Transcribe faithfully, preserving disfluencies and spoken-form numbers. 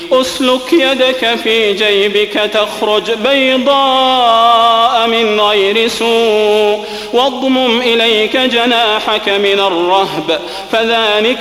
أسلك يدك في جيبك تخرج بيضاء من غير سوء واضمم إليك جناحك من الرهب فذلك